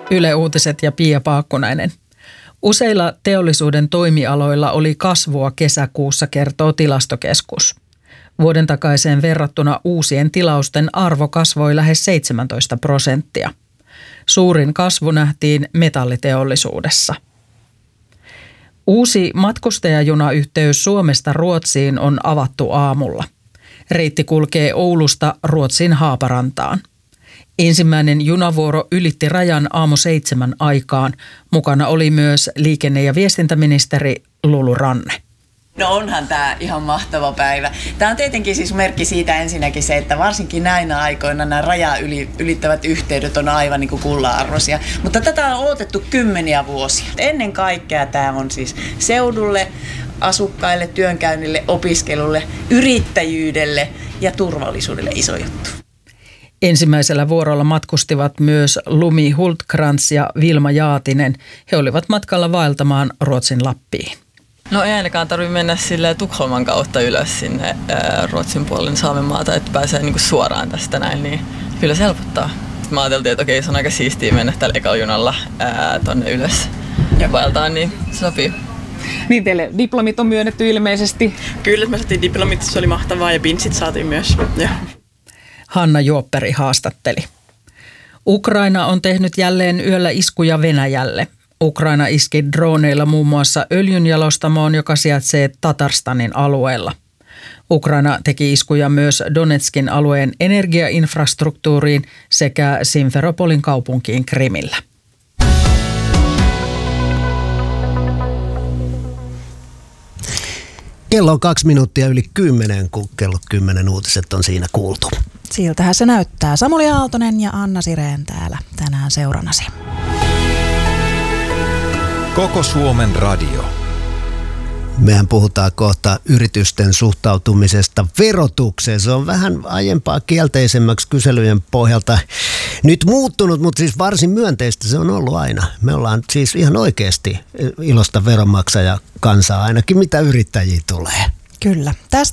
Yle Uutiset ja Pia Paakkunainen. Useilla teollisuuden toimialoilla oli kasvua kesäkuussa, kertoo Tilastokeskus. Vuoden takaiseen verrattuna uusien tilausten arvo kasvoi lähes 17%. Suurin kasvu nähtiin metalliteollisuudessa. Uusi matkustajajunayhteys Suomesta Ruotsiin on avattu aamulla. Reitti kulkee Oulusta Ruotsin Haaparantaan. Ensimmäinen junavuoro ylitti rajan aamu 7 aikaan. Mukana oli myös liikenne- ja viestintäministeri Lulu Ranne. No onhan tämä ihan mahtava päivä. Tämä on tietenkin siis merkki siitä ensinnäkin se, että varsinkin näinä aikoina nämä ylittävät yhteydet on aivan niin kuin kullanarvoisia. Mutta tätä on odotettu kymmeniä vuosia. Ennen kaikkea tämä on siis seudulle, asukkaille, työnkäynnille, opiskelulle, yrittäjyydelle ja turvallisuudelle iso juttu. Ensimmäisellä vuorolla matkustivat myös Lumi Hultkrantz ja Vilma Jaatinen. He olivat matkalla vaeltamaan Ruotsin Lappiin. No ei ainakaan tarvitse mennä sille Tukholman kautta ylös sinne Ruotsin puolelle Saamenmaalta, että pääsee niinku suoraan tästä näin, niin kyllä se helpottaa. Mä ajateltiin, että okei, se on aika siistiä mennä tällä ekalla junalla tonne ylös vaeltaan, niin se sopii. Niin teille diplomit on myönnetty ilmeisesti? Kyllä, me saatiin diplomit, se oli mahtavaa ja pinssit saatiin myös. Ja. Hanna Juopperi haastatteli. Ukraina on tehnyt jälleen yöllä iskuja Venäjälle. Ukraina iski droneilla muun muassa öljynjalostamoon, joka sijaitsee Tatarstanin alueella. Ukraina teki iskuja myös Donetskin alueen energiainfrastruktuuriin sekä Simferopolin kaupunkiin Krimillä. Kello on 2 minuuttia yli 10, kun kello 10 uutiset on siinä kuultu. Siltähän se näyttää. Samuli Aaltonen ja Anna Sireen täällä tänään seurannasi. Koko Suomen radio. Mehän puhutaan kohta yritysten suhtautumisesta verotukseen. Se on vähän aiempaa kielteisemmäksi kyselyjen pohjalta nyt muuttunut, mutta siis varsin myönteistä se on ollut aina. Me ollaan siis ihan oikeasti ilosta veronmaksaja kansaa, ainakin mitä yrittäjiä tulee. Kyllä. Tästä